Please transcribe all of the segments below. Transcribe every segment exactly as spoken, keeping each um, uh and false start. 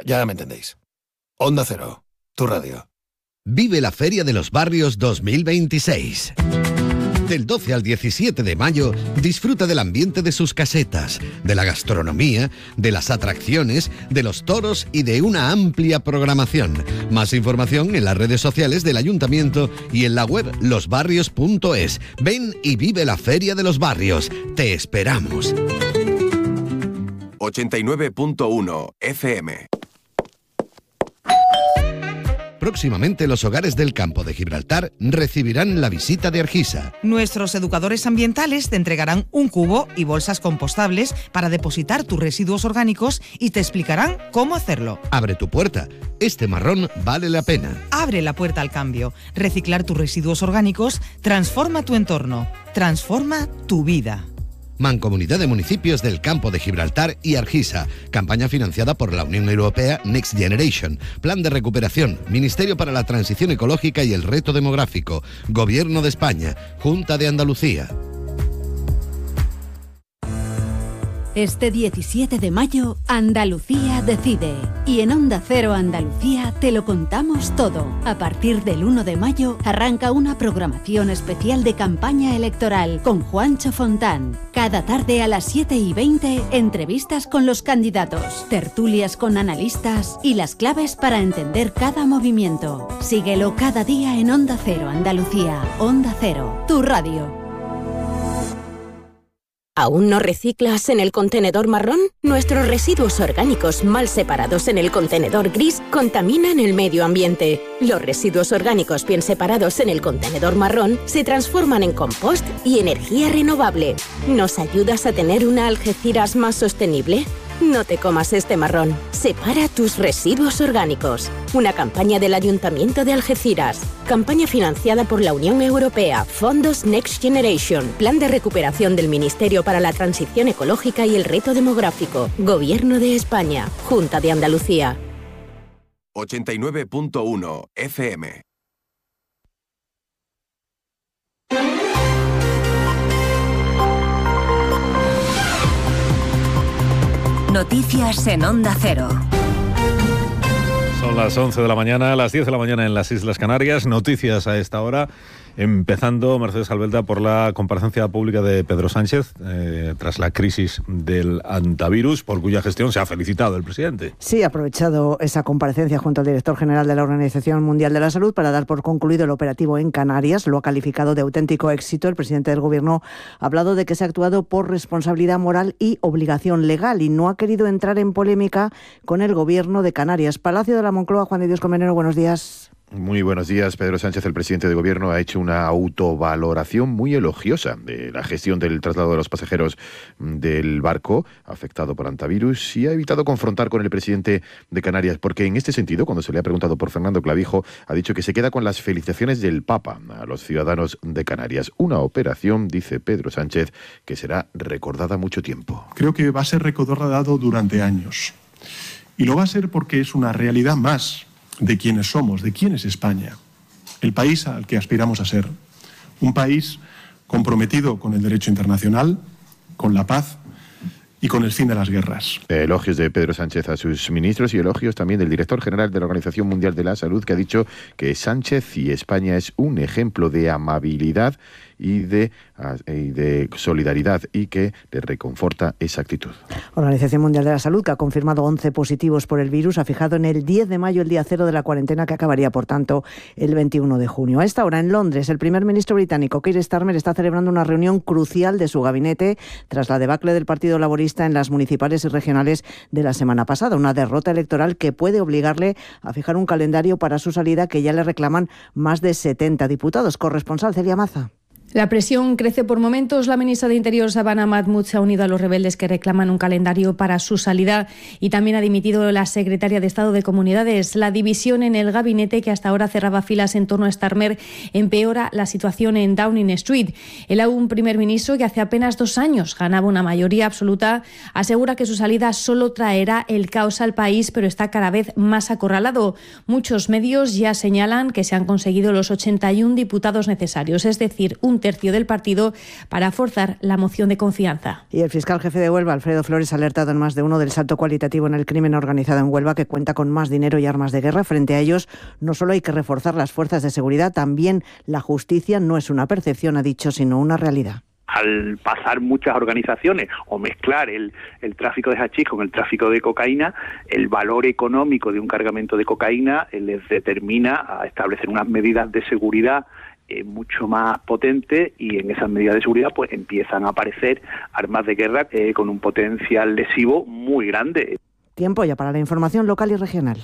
ya me entendéis. Onda Cero, tu radio. Vive la Feria de los Barrios dos mil veintiséis. Del doce al diecisiete de mayo, disfruta del ambiente de sus casetas, de la gastronomía, de las atracciones, de los toros y de una amplia programación. Más información en las redes sociales del Ayuntamiento y en la web los barrios punto es. Ven y vive la Feria de los Barrios. Te esperamos. ochenta y nueve punto uno F M. Próximamente los hogares del campo de Gibraltar recibirán la visita de Argisa. Nuestros educadores ambientales te entregarán un cubo y bolsas compostables para depositar tus residuos orgánicos y te explicarán cómo hacerlo. Abre tu puerta. Este marrón vale la pena. Abre la puerta al cambio. Reciclar tus residuos orgánicos transforma tu entorno. Transforma tu vida. Mancomunidad de Municipios del Campo de Gibraltar y Argisa. Campaña financiada por la Unión Europea Next Generation. Plan de recuperación. Ministerio para la Transición Ecológica y el Reto Demográfico. Gobierno de España. Junta de Andalucía. Este diecisiete de mayo, Andalucía decide. Y en Onda Cero Andalucía te lo contamos todo. A partir del uno de mayo arranca una programación especial de campaña electoral con Juancho Fontán. Cada tarde a las siete y veinte, entrevistas con los candidatos, tertulias con analistas y las claves para entender cada movimiento. Síguelo cada día en Onda Cero Andalucía. Onda Cero, tu radio. ¿Aún no reciclas en el contenedor marrón? Nuestros residuos orgánicos mal separados en el contenedor gris contaminan el medio ambiente. Los residuos orgánicos bien separados en el contenedor marrón se transforman en compost y energía renovable. ¿Nos ayudas a tener una Algeciras más sostenible? No te comas este marrón. Separa tus residuos orgánicos. Una campaña del Ayuntamiento de Algeciras. Campaña financiada por la Unión Europea, Fondos Next Generation, Plan de Recuperación del Ministerio para la Transición Ecológica y el Reto Demográfico, Gobierno de España, Junta de Andalucía. ochenta y nueve punto uno F M. Noticias en Onda Cero. Son las once de la mañana, las diez de la mañana en las Islas Canarias. Noticias a esta hora. Empezando, Mercedes Albelda, por la comparecencia pública de Pedro Sánchez eh, tras la crisis del antivirus, por cuya gestión se ha felicitado el presidente. Sí, ha aprovechado esa comparecencia junto al director general de la Organización Mundial de la Salud para dar por concluido el operativo en Canarias. Lo ha calificado de auténtico éxito. El presidente del Gobierno ha hablado de que se ha actuado por responsabilidad moral y obligación legal y no ha querido entrar en polémica con el Gobierno de Canarias. Palacio de la Moncloa, Juan de Dios Colmenero, buenos días. Muy buenos días. Pedro Sánchez, el presidente de Gobierno, ha hecho una autovaloración muy elogiosa de la gestión del traslado de los pasajeros del barco afectado por antivirus y ha evitado confrontar con el presidente de Canarias, porque en este sentido, cuando se le ha preguntado por Fernando Clavijo, ha dicho que se queda con las felicitaciones del Papa a los ciudadanos de Canarias. Una operación, dice Pedro Sánchez, que será recordada mucho tiempo. Creo que va a ser recordado durante años. Y lo va a ser porque es una realidad más de quiénes somos, de quién es España, el país al que aspiramos a ser. Un país comprometido con el derecho internacional, con la paz y con el fin de las guerras. Elogios de Pedro Sánchez a sus ministros y elogios también del director general de la Organización Mundial de la Salud, que ha dicho que Sánchez y España es un ejemplo de amabilidad y de, y de solidaridad y que le reconforta esa actitud. Organización Mundial de la Salud, que ha confirmado once positivos por el virus, ha fijado en el diez de mayo el día cero de la cuarentena, que acabaría, por tanto, el veintiuno de junio. A esta hora, en Londres, el primer ministro británico, Keir Starmer, está celebrando una reunión crucial de su gabinete tras la debacle del Partido Laborista en las municipales y regionales de la semana pasada. Una derrota electoral que puede obligarle a fijar un calendario para su salida que ya le reclaman más de setenta diputados. Corresponsal Celia Maza. La presión crece por momentos. La ministra de Interior, Sabana Mahmood, se ha unido a los rebeldes que reclaman un calendario para su salida y también ha dimitido la secretaria de Estado de Comunidades. La división en el gabinete, que hasta ahora cerraba filas en torno a Starmer, empeora la situación en Downing Street. El aún primer ministro, que hace apenas dos años ganaba una mayoría absoluta, asegura que su salida solo traerá el caos al país, pero está cada vez más acorralado. Muchos medios ya señalan que se han conseguido los ochenta y uno diputados necesarios, es decir, un un tercio del partido para forzar la moción de confianza. Y el fiscal jefe de Huelva, Alfredo Flores, ha alertado en más de uno del salto cualitativo en el crimen organizado en Huelva, que cuenta con más dinero y armas de guerra. Frente a ellos, no solo hay que reforzar las fuerzas de seguridad, también la justicia no es una percepción, ha dicho, sino una realidad. Al pasar muchas organizaciones o mezclar el, el tráfico de hachís con el tráfico de cocaína, el valor económico de un cargamento de cocaína eh, les determina a establecer unas medidas de seguridad eh, mucho más potentes, y en esas medidas de seguridad pues empiezan a aparecer armas de guerra eh, con un potencial lesivo muy grande. Tiempo ya para la información local y regional.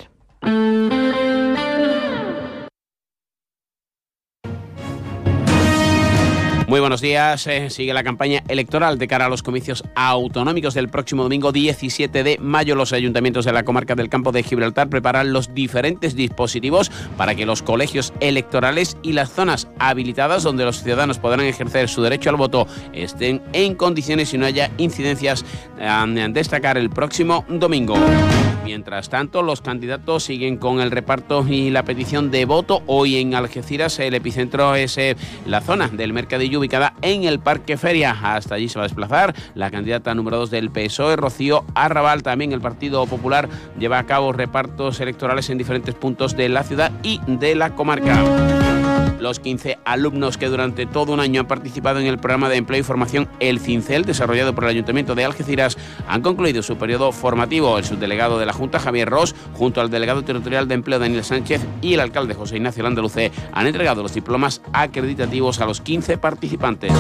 Muy buenos días. Eh, sigue la campaña electoral de cara a los comicios autonómicos del próximo domingo diecisiete de mayo. Los ayuntamientos de la comarca del Campo de Gibraltar preparan los diferentes dispositivos para que los colegios electorales y las zonas habilitadas donde los ciudadanos podrán ejercer su derecho al voto estén en condiciones y no haya incidencias a destacar el próximo domingo. Mientras tanto, los candidatos siguen con el reparto y la petición de voto. Hoy en Algeciras el epicentro es eh, la zona del Mercadillo ubicada en el Parque Feria. Hasta allí se va a desplazar la candidata número dos del P S O E, Rocío Arrabal. También el Partido Popular lleva a cabo repartos electorales en diferentes puntos de la ciudad y de la comarca. Los quince alumnos que durante todo un año han participado en el programa de empleo y formación El Cincel, desarrollado por el Ayuntamiento de Algeciras, han concluido su periodo formativo. El subdelegado de la Junta, Javier Ros, junto al delegado territorial de empleo, Daniel Sánchez, y el alcalde, José Ignacio Landaluce, han entregado los diplomas acreditativos a los quince participantes.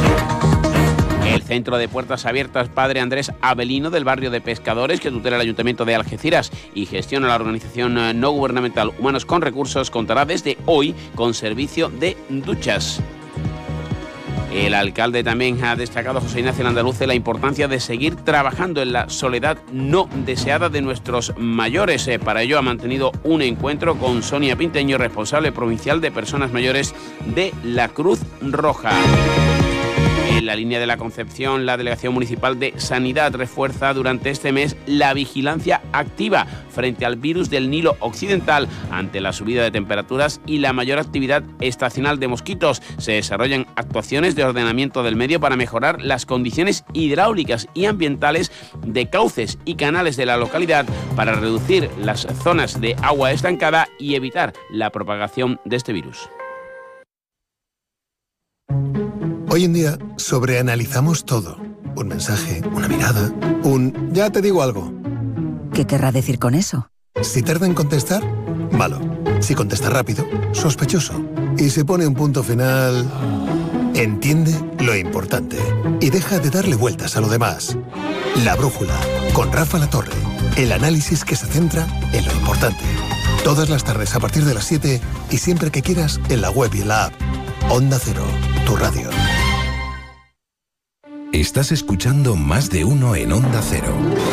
El Centro de Puertas Abiertas Padre Andrés Avelino del barrio de Pescadores, que tutela el Ayuntamiento de Algeciras y gestiona la organización no gubernamental Humanos con Recursos, contará desde hoy con servicio de duchas. El alcalde también ha destacado, José Ignacio Landaluce, la importancia de seguir trabajando en la soledad no deseada de nuestros mayores. Para ello ha mantenido un encuentro con Sonia Pinteño, responsable provincial de personas mayores de la Cruz Roja. En la línea de la Concepción, la Delegación Municipal de Sanidad refuerza durante este mes la vigilancia activa frente al virus del Nilo Occidental ante la subida de temperaturas y la mayor actividad estacional de mosquitos. Se desarrollan actuaciones de ordenamiento del medio para mejorar las condiciones hidráulicas y ambientales de cauces y canales de la localidad para reducir las zonas de agua estancada y evitar la propagación de este virus. Hoy en día sobreanalizamos todo. Un mensaje, una mirada, un ya te digo algo. ¿Qué querrá decir con eso? Si tarda en contestar, malo. Si contesta rápido, sospechoso. Y si pone un punto final, entiende lo importante y deja de darle vueltas a lo demás. La Brújula, con Rafa Latorre. El análisis que se centra en lo importante. Todas las tardes a partir de las siete y siempre que quieras en la web y en la app. Onda Cero, tu radio. Estás escuchando Más de Uno en Onda Cero.